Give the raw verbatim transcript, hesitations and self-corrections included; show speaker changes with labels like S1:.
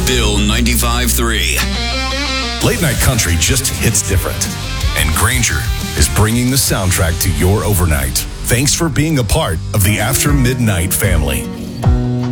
S1: Bill ninety-five three.
S2: Late night country just hits different. And Granger is bringing the soundtrack to your overnight. Thanks for being a part of the After Midnight family.